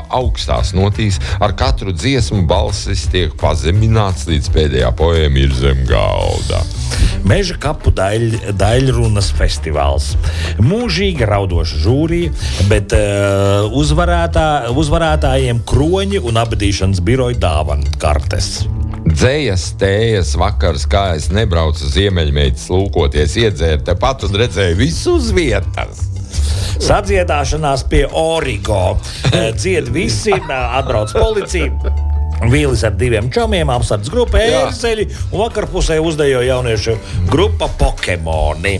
augstās notīs, ar katru dziesmu balsis tiek pazemināts, līdz pēdējā poēma ir zem galda. Meža kapu daļrunas festivāls. Mūžīgi raudoša žūrija, bet uzvarētājiem kroņi un abadīšanas biroja dāvana kartes. Dzējas, tējas vakars, kā es nebraucu Ziemeļmeitas lūkoties, iedzēru tepat un redzēju visu uz vietas. Sadziedāšanās pie Origo. Dzied visi, atbrauc policija. Vīlis ar 2 čomiem, apsardz grupa ērzeļi un vakarpusē uzdejo jauniešu grupa Pokemoni.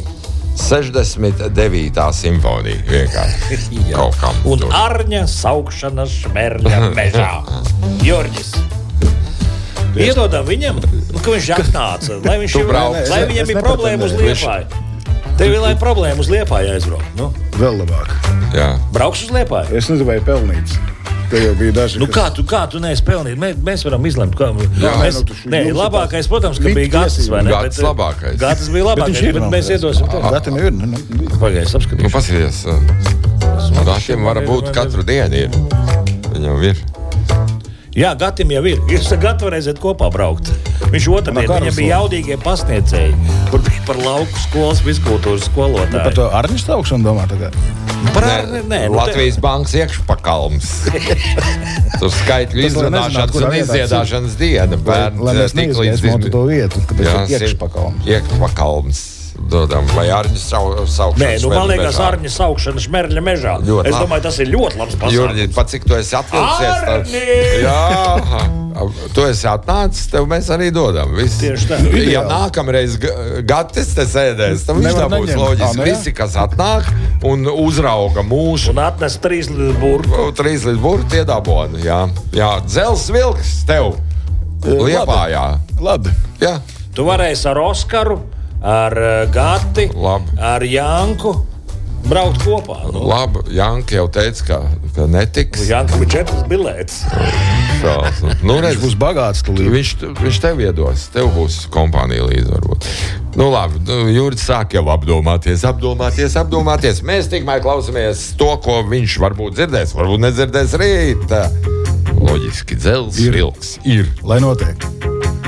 69. simfonija vienkārši. Kaut kam Un tur. Arņa saukšana Šmerļa mežā. Jorģis. Iedodam viņam, ka viņš atnāca, lai viņam ir problēma uz Liepāju. Tev ir problēma uz Liepāju aizbraukt. Nu? Vēl labāk. Jā. Brauks uz Liepāju? Es nezinu, pelnīts. Te jau bija daži, Kā tu neesi pelnīt? Mēs varam izlemt, kā labākais, protams, ka bija Gatis, vai ne? Gatis labākais. Gatis bija labākais, bet mēs iedosim tev. Gatim ir. Pagaies, apskatīšu. Paskaties, Gatim var būt katru dienu ir. Viņam ir. Jā, Gatim jau ir. Jūs ar Gatu varēsiet kopā braukt. Viņš otrdien, viņam bija jaudīgie pasniedzēji, kur bija par lauku skolas fiskultūras skolotāju. Par to Arņas saukšanu domā tagad? Latvijas bankas iekšpakalms. Tur skaitļu izrunāšanas un izdziedāšanas diena. Lai mēs neizgaismotu to vietu, tāpēc ir iekšpakalms. Iekšpakalms. Dodam, vai Arņas saukšana man liekas, Arņas saukšana Šmerļa mežā. Es domāju, tas ir ļoti labs pasākums. Jurģi, pat cik tu esi atvilcies? Arni! Jā, tu esi atnācis, tev mēs arī dodam. Tieši tā. Ja nākamreiz Gatis te sēdēs, tad viņš tā būs loģiski. Visi, kas atnāk un uzrauga mūsu. Un atnes 3 līdz burku. 3 līdz burku tie daboni, jā. Dzels vilks tev Liepājā. Labi. Jā. Tu varēsi ar Oskaru, ar Gati, ar Janku braukt kopā. Nu. Labi, Janka jau teica, ka netiks. Janka bija 4 biletes. Viņš būs bagāts. Viņš tev iedos, tev būs kompānija līdz varbūt. Labi, Jurģis sāk jau apdomāties. Mēs tikmēr klausamies to, ko viņš varbūt dzirdēs, varbūt nedzirdēs rīt. Loģiski, dzels vilks ir. Lai notiek.